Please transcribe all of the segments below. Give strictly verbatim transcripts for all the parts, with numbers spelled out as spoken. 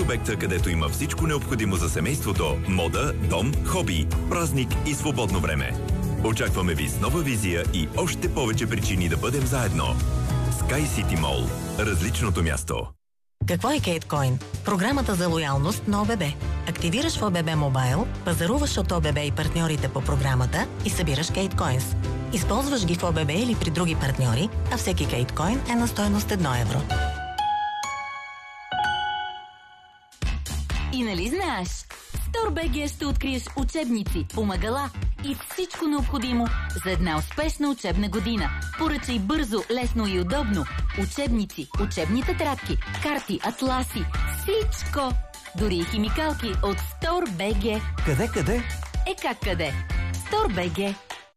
обекта, където има всичко необходимо за семейството, мода, дом, хоби, празник и свободно време. Очакваме ви с нова визия и още повече причини да бъдем заедно. Sky City Mall. Различното място. Какво е Кейткоин? Програмата за лоялност на ОББ. Активираш в ОББ Мобайл, пазаруваш от ОББ и партньорите по програмата и събираш Кейткоинс. Използваш ги в ОББ или при други партньори, а всеки Кейткоин е на стойност едно евро. И нали знаеш? В StoreBG ще откриеш учебници, помагала и всичко необходимо за една успешна учебна година. Поръчай бързо, лесно и удобно. Учебници, учебни тетрадки, карти, атласи, всичко! Дори и химикалки от StoreBG. Къде, къде? Е как къде? StoreBG.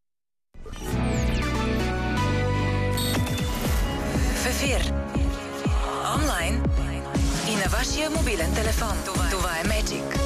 В ефир. Онлайн и на вашия мобилен телефон. Това, Това е Magic.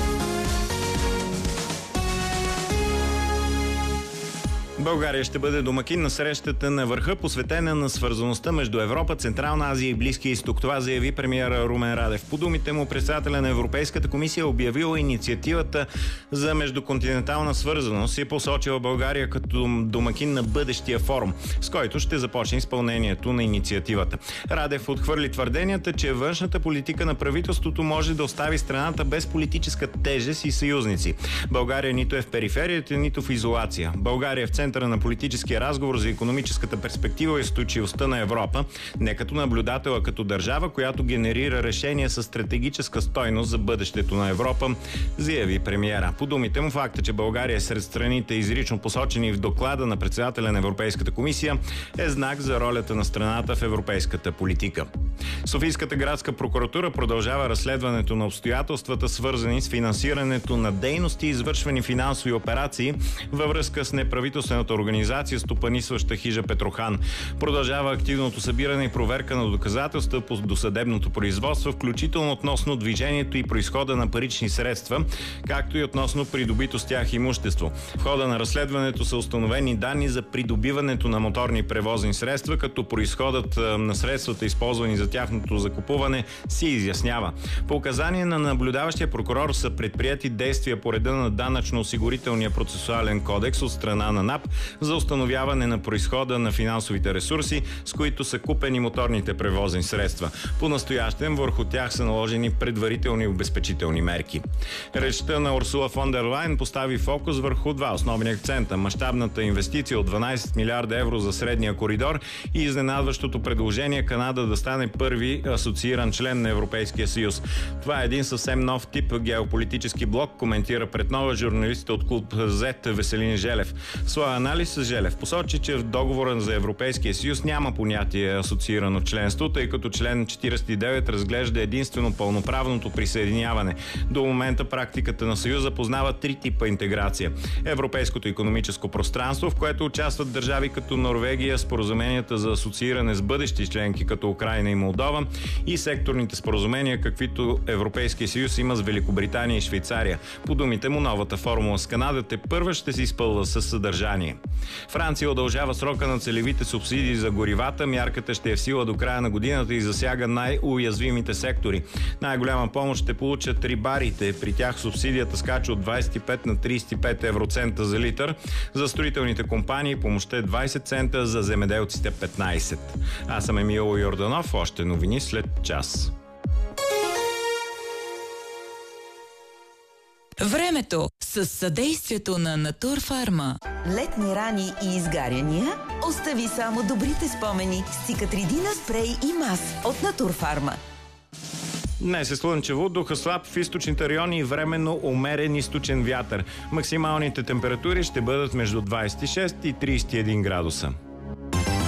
България ще бъде домакин на срещата на върха, посветена на свързаността между Европа, Централна Азия и Близкия изток. Това заяви премиера Румен Радев. По думите му, председателя на Европейската комисия обявила инициативата за междуконтинентална свързаност и посочила България като домакин на бъдещия форум, с който ще започне изпълнението на инициативата. Радев отхвърли твърденията, че външната политика на правителството може да остави страната без политическа тежест и съюзници. България нито е в периферията, нито в изолация. България е в центъра на политическия разговор за икономическата перспектива и устойчивостта на Европа, не като наблюдател, а като държава, която генерира решения със стратегическа стойност за бъдещето на Европа, заяви премиера. По думите му, факта, че България е сред страните, изрично посочени в доклада на председателя на Европейската комисия, е знак за ролята на страната в европейската политика. Софийската градска прокуратура продължава разследването на обстоятелствата, свързани с финансирането на дейности и извършвани финансови операции във връзка с неправителствената организация, стопанисваща хижа Петрохан. Продължава активното събиране и проверка на доказателства по досъдебното производство, включително относно движението и произхода на парични средства, както и относно придобито с тях имущество. В хода на разследването са установени данни за придобиването на моторни превозни средства, като произходът на средствата, използвани за тяхното закупуване, се изяснява. По указание на наблюдаващия прокурор са предприяти действия по реда на данъчно-осигурителния процесуален кодекс от страна на НАП за установяване на произхода на финансовите ресурси, с които са купени моторните превозни средства. По-настоящем върху тях са наложени предварителни обезпечителни мерки. Речта на Урсула фон дер Лайен постави фокус върху два основни акцента: мащабната инвестиция от дванайсет милиарда евро за средния коридор и изненадващото предложение Канада да стане първи асоцииран член на Европейския съюз. Това е един съвсем нов тип геополитически блок, коментира пред нова журналистите от Клуб Z Веселин Желев. В своя анализ Желев посочи, че в договора за Европейския съюз няма понятие асоциирано членство, тъй като член четирийсет и девет разглежда единствено пълноправното присъединяване. До момента практиката на Съюза познава три типа интеграция: Европейското икономическо пространство, в което участват държави като Норвегия, споразуменията за асоцииране с бъдещи членки като Украйна и Молдова, и секторните споразумения, каквито Европейския съюз има с Великобритания и Швейцария. По думите му, новата формула с Канада те първа ще се изпълва със съдържание. Франция удължава срока на целевите субсидии за горивата. Мярката ще е в сила до края на годината и засяга най-уязвимите сектори. Най-голяма помощ ще получат рибарите. При тях субсидията скача от двайсет и пет на трийсет и пет евроцента за литър. За строителните компании помощта е двайсет цента, за земеделците петнайсет. Аз съм Емил Йорданов. Още новини след час. Времето с съдействието на Натурфарма. Летни рани и изгаряния? Остави само добрите спомени с Циcatrидина спрей и мас от Натурфарма. Днес е слънчево, духа слаб в източните райони и временно умерен източен вятър. Максималните температури ще бъдат между двайсет и шест и трийсет и един градуса.